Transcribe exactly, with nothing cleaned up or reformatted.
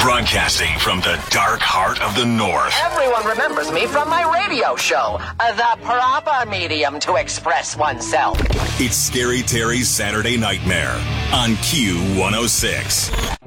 Broadcasting from the dark heart of the North. Everyone remembers me from my radio show, uh, the proper medium to express oneself. It's Scary Terry's Saturday Nightmare on Q one oh six.